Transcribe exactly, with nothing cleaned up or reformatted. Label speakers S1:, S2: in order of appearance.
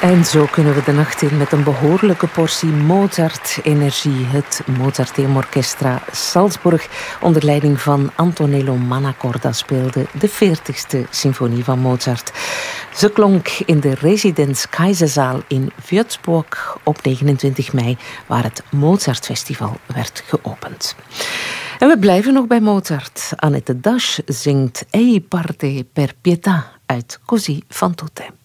S1: En zo kunnen we de nacht in met een behoorlijke portie Mozart-energie. Het Mozarteum Orchestra Salzburg onder leiding van Antonello Mannacorda speelde de veertigste symfonie van Mozart. Ze klonk in de Residenz Kaisersaal in Würzburg op negenentwintig mei, waar het Mozartfestival werd geopend. En we blijven nog bij Mozart. Annette Dasch zingt Ei parte per pietà uit Così fan tutte.